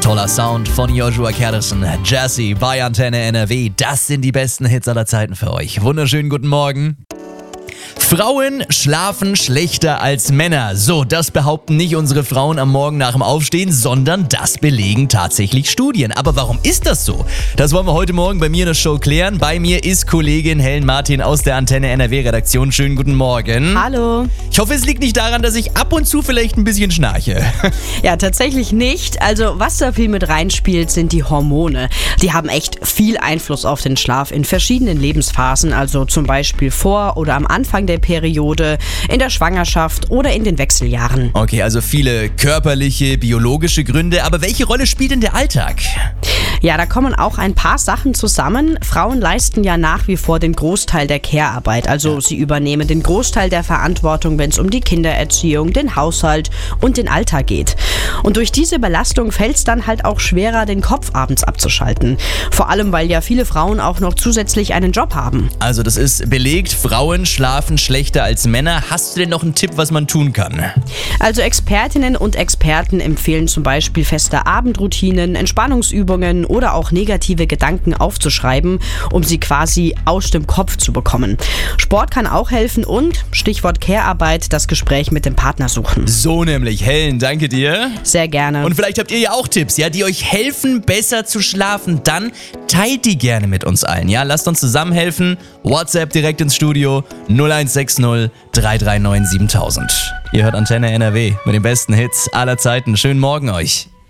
Toller Sound von Joshua Caterson, Jazzy bei Antenne NRW. Das sind die besten Hits aller Zeiten für euch. Wunderschönen guten Morgen. Frauen schlafen schlechter als Männer. So, das behaupten nicht unsere Frauen am Morgen nach dem Aufstehen, sondern das belegen tatsächlich Studien. Aber warum ist das so? Das wollen wir heute Morgen bei mir in der Show klären. Bei mir ist Kollegin Helen Martin aus der Antenne NRW-Redaktion. Schönen guten Morgen. Hallo. Ich hoffe, es liegt nicht daran, dass ich ab und zu vielleicht ein bisschen schnarche. Ja, tatsächlich nicht. Also, was da viel mit reinspielt, sind die Hormone. Die haben echt viel Einfluss auf den Schlaf in verschiedenen Lebensphasen. Also zum Beispiel vor oder am Anfang der Periode, in der Schwangerschaft oder in den Wechseljahren. Okay, also viele körperliche, biologische Gründe. Aber welche Rolle spielt denn der Alltag? Ja, da kommen auch ein paar Sachen zusammen. Frauen leisten ja nach wie vor den Großteil der Care-Arbeit. Also sie übernehmen den Großteil der Verantwortung, wenn es um die Kindererziehung, den Haushalt und den Alltag geht. Und durch diese Belastung fällt es dann halt auch schwerer, den Kopf abends abzuschalten. Vor allem, weil ja viele Frauen auch noch zusätzlich einen Job haben. Also das ist belegt, Frauen schlafen schlechter als Männer. Hast du denn noch einen Tipp, was man tun kann? Also Expertinnen und Experten empfehlen zum Beispiel feste Abendroutinen, Entspannungsübungen oder auch negative Gedanken aufzuschreiben, um sie quasi aus dem Kopf zu bekommen. Sport kann auch helfen und, Stichwort Care-Arbeit, das Gespräch mit dem Partner suchen. So nämlich. Helen, danke dir. Sehr gerne. Und vielleicht habt ihr ja auch Tipps, ja, die euch helfen, besser zu schlafen. Dann teilt die gerne mit uns allen. Ja, lasst uns zusammen helfen. WhatsApp direkt ins Studio 0160 339 7000. Ihr hört Antenne NRW mit den besten Hits aller Zeiten. Schönen Morgen euch.